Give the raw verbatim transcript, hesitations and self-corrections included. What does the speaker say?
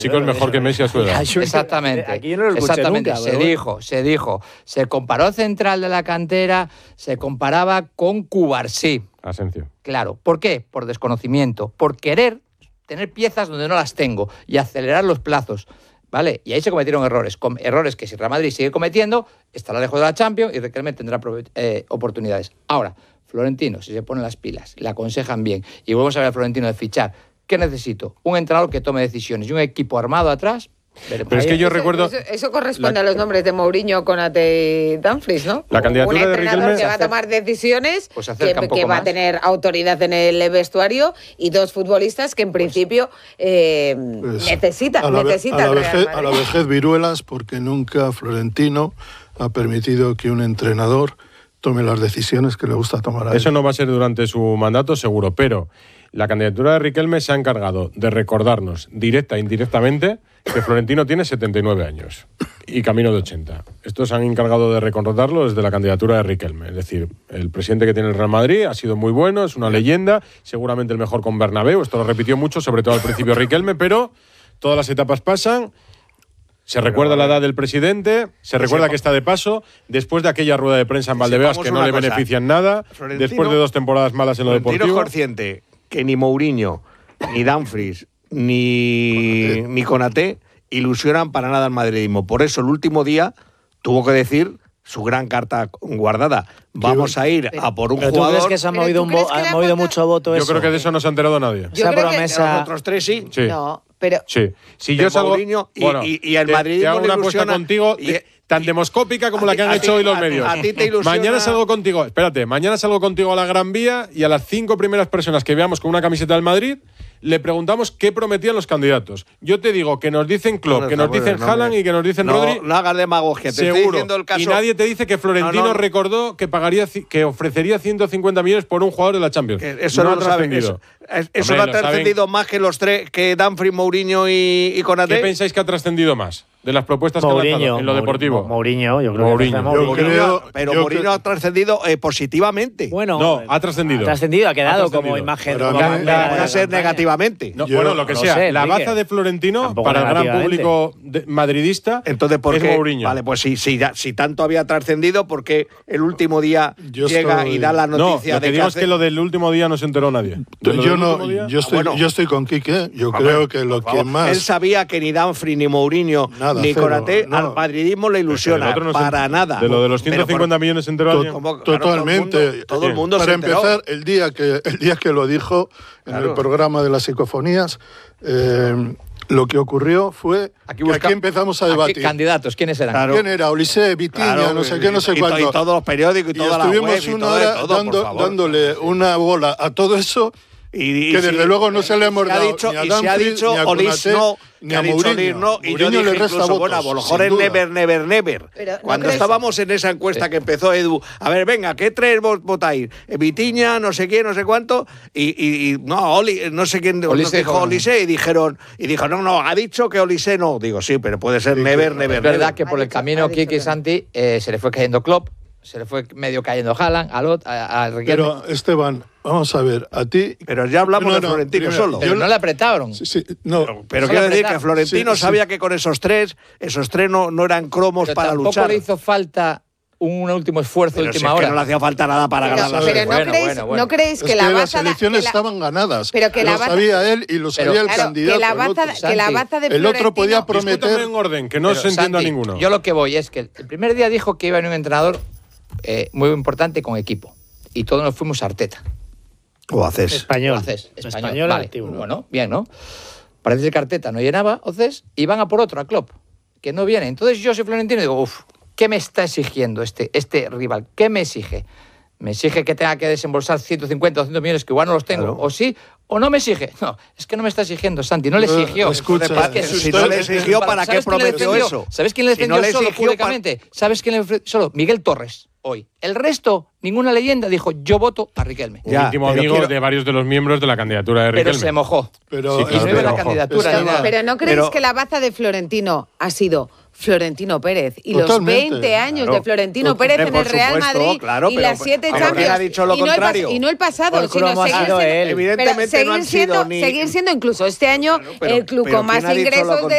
Chicos, mejor que Messi a su edad. Exactamente. Aquí yo no lo escuché Exactamente. nunca, se pero dijo, bueno. se dijo. Se comparó central de la cantera, se comparaba con Cubarsí. Asencio. Claro. ¿Por qué? Por desconocimiento. Por querer tener piezas donde no las tengo y acelerar los plazos. ¿Vale? Y ahí se cometieron errores. Com errores que si Real Madrid sigue cometiendo, estará lejos de la Champions y Riquelme tendrá eh, oportunidades. Ahora, Florentino, si se ponen las pilas, le aconsejan bien y volvemos a ver a Florentino de fichar, ¿qué necesito? Un entrenador que tome decisiones y un equipo armado atrás. Pero es que yo eso, recuerdo... Eso, eso corresponde la, a los nombres de Mourinho, Konate y Dumfries, ¿no? La candidatura un de entrenador Riquelme... que va a tomar decisiones, pues que, que va a tener autoridad en el vestuario y dos futbolistas que en principio eh, pues, necesitan, a la, necesitan a la, Real vejez, Madrid. a la vejez viruelas, porque nunca Florentino ha permitido que un entrenador tome las decisiones que le gusta tomar a él. Eso no va a ser durante su mandato, seguro, pero la candidatura de Riquelme se ha encargado de recordarnos, directa e indirectamente, que Florentino tiene setenta y nueve años y camino de ochenta. Estos se han encargado de recordarlo desde la candidatura de Riquelme. Es decir, el presidente que tiene el Real Madrid ha sido muy bueno, es una leyenda, seguramente el mejor con Bernabéu, esto lo repitió mucho, sobre todo al principio Riquelme, pero todas las etapas pasan. Se Pero, recuerda la edad del presidente, se recuerda que está de paso, después de aquella rueda de prensa en Valdebebas que no le cosa. benefician nada, Florentino, después de dos temporadas malas en lo Florentino deportivo. es consciente que ni Mourinho, ni Dumfries, ni, ni Konaté ilusionan para nada al madridismo. Por eso el último día tuvo que decir su gran carta guardada. Vamos a ir a por un ¿Pero jugador... ¿Tú crees que se ha movido, un vo ha movido mucho voto Yo eso? creo que de eso no se ha enterado nadie. Yo Esa creo promesa... que los otros tres sí. Sí. No, pero... Sí. Si yo salgo... Mourinho y, bueno, y, y el te, madridismo te hago una le apuesta ilusiona, contigo y, de, tan demoscópica como la que han a hecho ti, hoy los a, medios. A ti te ilusiona... Mañana salgo contigo... Espérate, mañana salgo contigo a la Gran Vía y a las cinco primeras personas que veamos con una camiseta del Madrid le preguntamos qué prometían los candidatos. Yo te digo que nos dicen Klopp, no, que nos bueno, dicen no, Haaland y que nos dicen no, Rodri. No hagas demagogia, te seguro. estoy diciendo el caso. Y nadie te dice que Florentino no, no, recordó que pagaría, que ofrecería ciento cincuenta millones por un jugador de la Champions. Que eso no, no lo ha trascendido. Eso, eso Hombre, no ha trascendido más que los tres, que Dumfries, Mourinho y, y Konaté. ¿Qué pensáis que ha trascendido más de las propuestas Mourinho, que han lanzado en lo deportivo? Mourinho, yo creo Mourinho. que Mourinho. Yo creo, pero yo Mourinho creo... ha trascendido eh, positivamente. Bueno, no, ha trascendido. Ha trascendido, ha quedado ha trascendido. como imagen. Pero como a mí, la, puede ser negativamente. No, Yo, bueno, lo que no sea. sé, la Enrique. baza de Florentino Tampoco para el gran negativamente. público de, madridista Entonces, ¿por es qué? Mourinho. Vale, pues si, si, si tanto había trascendido, ¿por qué el último día Yo llega estoy... y da la No, noticia lo de que digo hace... es que lo del último día no se enteró nadie. De lo Yo, del no, último día, yo, estoy, Ah, bueno. yo estoy con Quique. Yo Hombre, creo que lo que Él más... sabía que ni Dumfries, ni Mourinho, Nada, ni cero, Konaté no. al madridismo le ilusiona. el otro no se- para nada. De lo de los Pero ciento cincuenta por- millones se enteró To- alguien. como- claro, Totalmente. Todo el mundo, todo el mundo Para se enteró. empezar, el día que el día que lo dijo en Claro. el programa de las psicofonías, eh, lo que ocurrió fue Aquí que busca- aquí empezamos a Aquí, debatir. candidatos, ¿quiénes eran? Claro. ¿Quién era? Ulisé, Vitiña, Claro, no sé qué, no sé y, cuánto. Y todos los periódicos y, Y toda la web estuvimos y una todo, de hora todo, por dando- favor. dándole una bola a todo eso. Y, y que si- desde luego no se le hemos se ha dado dicho, ni a y se ha Dumfries, dicho ni a Olis Konaté, no, ni que a ha dicho Mourinho. Olis no, y yo Mourinho dije le resta incluso, votos, bueno, a lo mejor sin es duda. never, never, never. Pero, ¿no Cuando crees? estábamos en esa encuesta que empezó Edu, a ver, venga, ¿qué tres vos votáis? Eh, Vitiña, no sé quién, no sé cuánto, y, y, y no, Oli, no sé quién Olise dijo dijo- Olise, y dijeron, y dijo, no, no, ha dicho que Olise no. Digo, sí, pero puede ser never, never, Es verdad never. que por Ha el dicho- camino ha dicho Kiki y que- Santi eh, se le fue cayendo Klopp, se le fue medio cayendo Haaland, a, Lot, a, a Riquelme. Pero, Esteban, vamos a ver, a ti... Pero ya hablamos No, de no, Florentino primero, solo. Pero yo- no le apretaron. Sí, sí, no, Pero, pero Solo quiero decir apretar. que Florentino Sí, sí. sabía que con esos tres, esos tres no, no eran cromos Pero para tampoco luchar. le hizo falta un último esfuerzo de Pero si última es que hora. no le hacía falta nada para Pero, ganar la pero serie. no, Bueno, creéis, bueno, bueno. ¿no creéis es que que la las baza... elecciones que la- estaban ganadas. Pero que la lo baza- sabía él y lo sabía Pero, el claro, candidato. que la el baza, otro. que la Santi, baza de el otro podía Florentino- prometer- Discúltame en orden, que no Pero, se entienda Santi, ninguno. Yo lo que voy es que el primer día dijo que iba a venir un entrenador eh, muy importante con equipo. Y todos nos fuimos a Arteta. O haces. Español. Haces, español. Español vale. antiguo. Bueno, bien, ¿no? Parece que Arteta no llenaba, Oces, y van a por otro, a Klopp, que no viene. Entonces yo soy Florentino y digo, uff, ¿qué me está exigiendo este, este rival? ¿Qué me exige? ¿Me exige que tenga que desembolsar ciento cincuenta o doscientos millones que igual no los tengo? Claro. ¿O sí? ¿O no me exige? No, es que no me está exigiendo, Santi, no le Eh, exigió. escucha, Es que si si no le exigió, ¿para qué ¿sabes quién le prometió defendió? eso? ¿Sabes quién le Si no defendió le solo exigió, públicamente? ¿Sabes quién le defendió solo? Miguel Torres, hoy. El resto, ninguna leyenda dijo, yo voto a Riquelme. Un Ya, íntimo pero amigo quiero- de varios de los miembros de la candidatura de Pero Riquelme. se mojó. Pero, Sí, Y no claro, iba la ojo, candidatura ni Esteban, nada. Pero ¿no creéis Pero- que la baza de Florentino ha sido Florentino Pérez y Totalmente. los veinte años Claro. de Florentino Tot- Pérez en por el Real supuesto, Madrid claro, y pero- las siete pero ¿quién Champions? ha dicho lo y, no el pas- contrario? y no el pasado, Por sino cromo ha seguir sido siendo, él. Evidentemente pero seguir no han siendo, sido ni- seguir siendo incluso este año Claro, pero- el club pero con más ¿quién ha dicho lo ingresos de